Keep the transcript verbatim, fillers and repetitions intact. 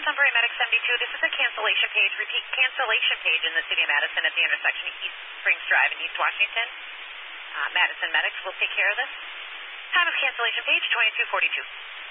Sunbury Medic seventy-two. This is a cancellation page. Repeat, cancellation page in the city of Madison at the intersection of East Springs Drive and East Washington. Uh, Madison Medics will take care of this. Time of cancellation page, twenty-two forty-two.